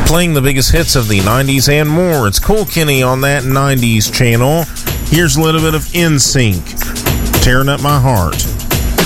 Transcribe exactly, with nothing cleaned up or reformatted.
playing the biggest hits of the nineties and more. It's Cool Kenny on that nineties channel. Here's a little bit of N Sync, Tearing Up My Heart.